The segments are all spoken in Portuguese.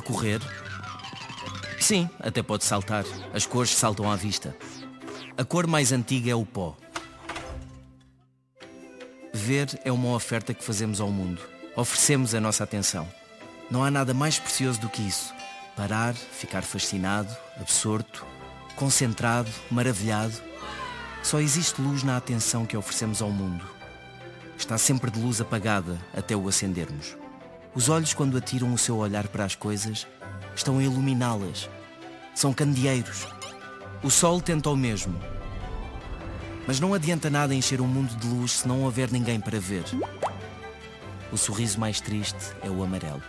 correr? Sim, até pode saltar. As cores saltam à vista. A cor mais antiga é o pó. Ver é uma oferta que fazemos ao mundo. Oferecemos a nossa atenção. Não há nada mais precioso do que isso. Parar, ficar fascinado, absorto, concentrado, maravilhado. Só existe luz na atenção que oferecemos ao mundo. Está sempre de luz apagada até o acendermos. Os olhos, quando atiram o seu olhar para as coisas, estão a iluminá-las. São candeeiros. O sol tenta o mesmo. Mas não adianta nada encher um mundo de luz se não houver ninguém para ver. O sorriso mais triste é o amarelo.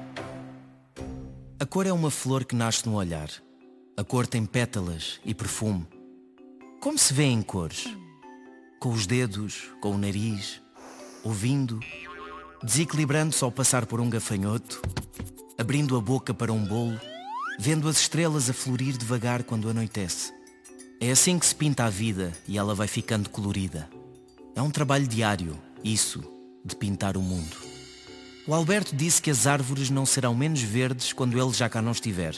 A cor é uma flor que nasce no olhar. A cor tem pétalas e perfume. Como se vê em cores? Com os dedos, com o nariz, ouvindo, desequilibrando-se ao passar por um gafanhoto, abrindo a boca para um bolo, vendo as estrelas a florir devagar quando anoitece. É assim que se pinta a vida e ela vai ficando colorida. É um trabalho diário, isso, de pintar o mundo. O Alberto disse que as árvores não serão menos verdes quando ele já cá não estiver.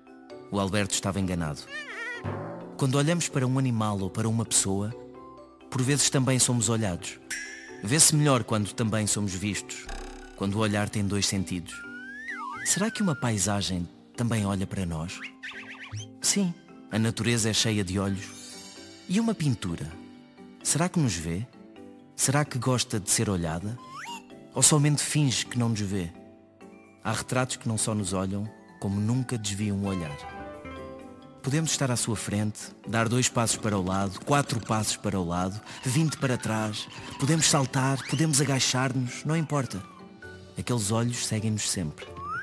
O Alberto estava enganado. Quando olhamos para um animal ou para uma pessoa, por vezes também somos olhados. Vê-se melhor quando também somos vistos, quando o olhar tem dois sentidos. Será que uma paisagem também olha para nós? Sim, a natureza é cheia de olhos. E uma pintura? Será que nos vê? Será que gosta de ser olhada? Ou somente finge que não nos vê? Há retratos que não só nos olham, como nunca desviam o olhar. Podemos estar à sua frente, dar 2 passos para o lado, 4 passos para o lado, 20 para trás. Podemos saltar, podemos agachar-nos, não importa. Aqueles olhos seguem-nos sempre.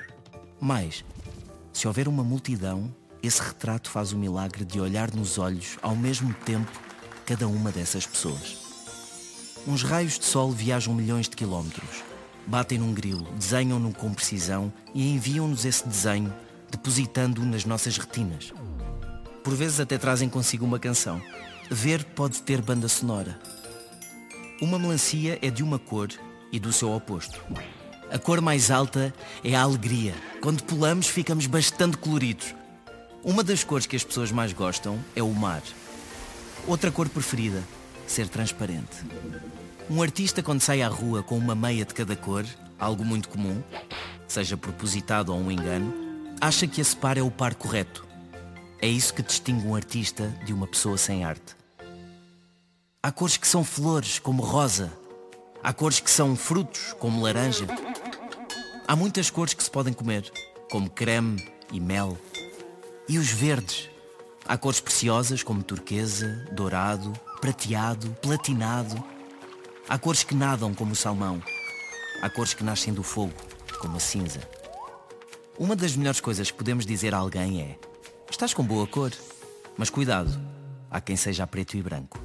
Mas, se houver uma multidão, esse retrato faz o milagre de olhar nos olhos ao mesmo tempo cada uma dessas pessoas. Uns raios de sol viajam milhões de quilómetros, batem num grilo, desenham-no com precisão e enviam-nos esse desenho, depositando-o nas nossas retinas. Por vezes até trazem consigo uma canção. Ver pode ter banda sonora. Uma melancia é de uma cor e do seu oposto. A cor mais alta é a alegria. Quando pulamos ficamos bastante coloridos. Uma das cores que as pessoas mais gostam é o mar. Outra cor preferida, ser transparente. Um artista, quando sai à rua com uma meia de cada cor, algo muito comum, seja propositado ou um engano, acha que esse par é o par correto. É isso que distingue um artista de uma pessoa sem arte. Há cores que são flores, como rosa. Há cores que são frutos, como laranja. Há muitas cores que se podem comer, como creme e mel. E os verdes? Há cores preciosas, como turquesa, dourado, prateado, platinado. Há cores que nadam, como o salmão. Há cores que nascem do fogo, como a cinza. Uma das melhores coisas que podemos dizer a alguém é: estás com boa cor, mas cuidado, há quem seja a preto e branco.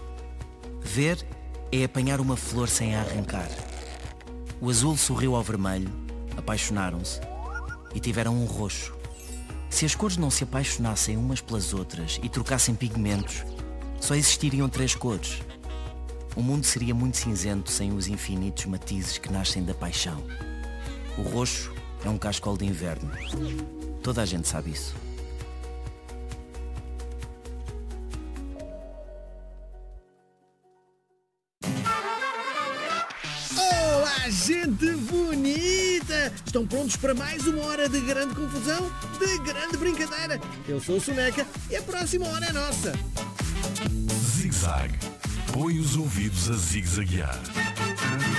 Ver é apanhar uma flor sem a arrancar. O azul sorriu ao vermelho, apaixonaram-se e tiveram um roxo. Se as cores não se apaixonassem umas pelas outras e trocassem pigmentos, só existiriam 3 cores. O mundo seria muito cinzento sem os infinitos matizes que nascem da paixão. O roxo é um cascol de inverno. Toda a gente sabe isso. Olá, gente bonita! Estão prontos para mais uma hora de grande confusão, de grande brincadeira? Eu sou o Soneca e a próxima hora é nossa. Zig Zag. Põe os ouvidos a zigue-zaguear.